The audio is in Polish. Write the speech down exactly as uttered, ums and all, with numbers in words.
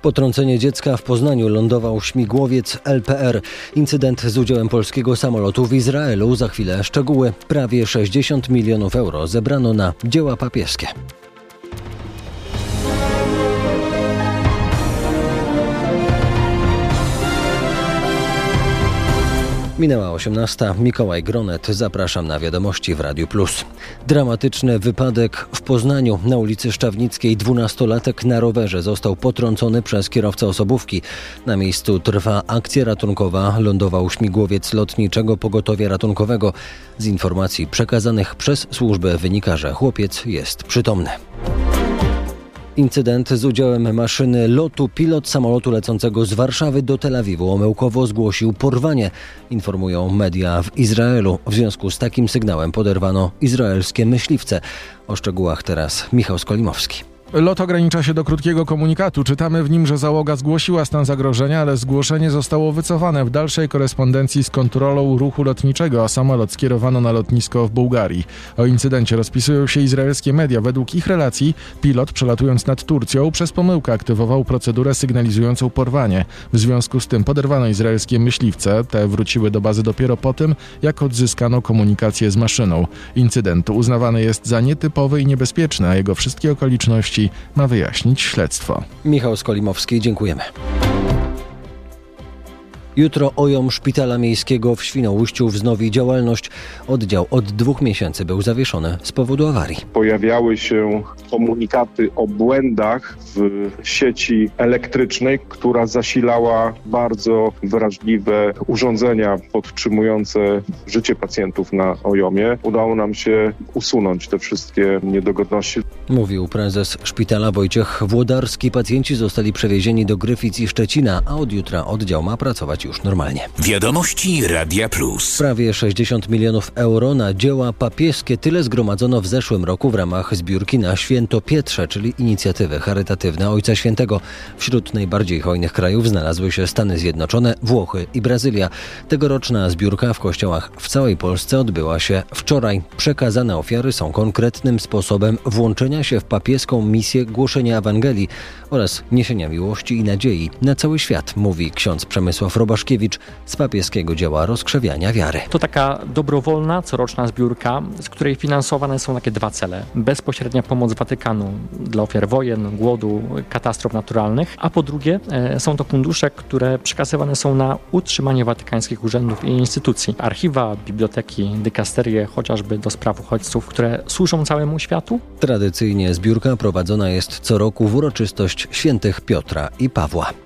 Potrącenie dziecka w Poznaniu. Lądował śmigłowiec L P R. Incydent z udziałem polskiego samolotu w Izraelu. Za chwilę szczegóły. Prawie sześćdziesiąt milionów euro zebrano na dzieła papieskie. Minęła osiemnasta. Mikołaj Gronet. Zapraszam na wiadomości w Radiu Plus. Dramatyczny wypadek w Poznaniu. Na ulicy Szczawnickiej dwunastolatek na rowerze został potrącony przez kierowcę osobówki. Na miejscu trwa akcja ratunkowa. Lądował śmigłowiec lotniczego pogotowia ratunkowego. Z informacji przekazanych przez służbę wynika, że chłopiec jest przytomny. Incydent z udziałem maszyny lotu. Pilot samolotu lecącego z Warszawy do Tel Awiwu omyłkowo zgłosił porwanie, informują media w Izraelu. W związku z takim sygnałem poderwano izraelskie myśliwce. O szczegółach teraz Michał Skolimowski. Lot ogranicza się do krótkiego komunikatu. Czytamy w nim, że załoga zgłosiła stan zagrożenia, ale zgłoszenie zostało wycofane w dalszej korespondencji z kontrolą ruchu lotniczego, a samolot skierowano na lotnisko w Bułgarii. O incydencie rozpisują się izraelskie media. Według ich relacji pilot, przelatując nad Turcją, przez pomyłkę aktywował procedurę sygnalizującą porwanie. W związku z tym poderwano izraelskie myśliwce. Te wróciły do bazy dopiero po tym, jak odzyskano komunikację z maszyną. Incydent uznawany jest za nietypowy i niebezpieczny, a jego wszystkie okoliczności ma wyjaśnić śledztwo. Michał Skolimowski, dziękujemy. Jutro O J O M Szpitala Miejskiego w Świnoujściu wznowi działalność. Oddział od dwóch miesięcy był zawieszony z powodu awarii. Pojawiały się komunikaty o błędach w sieci elektrycznej, która zasilała bardzo wrażliwe urządzenia podtrzymujące życie pacjentów na O J O M-ie. Udało nam się usunąć te wszystkie niedogodności. Mówił prezes szpitala Wojciech Włodarski. Pacjenci zostali przewiezieni do Gryfic i Szczecina, a od jutra oddział ma pracować już normalnie. Wiadomości Radia Plus. Prawie sześćdziesiąt milionów euro na dzieła papieskie. Tyle zgromadzono w zeszłym roku w ramach zbiórki na Święto Pietrze, czyli inicjatywy charytatywne Ojca Świętego. Wśród najbardziej hojnych krajów znalazły się Stany Zjednoczone, Włochy i Brazylia. Tegoroczna zbiórka w kościołach w całej Polsce odbyła się wczoraj. Przekazane ofiary są konkretnym sposobem włączenia się w papieską misję głoszenia Ewangelii oraz niesienia miłości i nadziei na cały świat, mówi ksiądz Przemysław Robaszkiewicz z papieskiego dzieła rozkrzewiania wiary. To taka dobrowolna, coroczna zbiórka, z której finansowane są takie dwa cele. Bezpośrednia pomoc Watykanu dla ofiar wojen, głodu, katastrof naturalnych, a po drugie e, są to fundusze, które przekazywane są na utrzymanie watykańskich urzędów i instytucji. Archiwa, biblioteki, dykasterie, chociażby do spraw uchodźców, które służą całemu światu. Tradycyjnie zbiórka prowadzona jest co roku w uroczystość świętych Piotra i Pawła.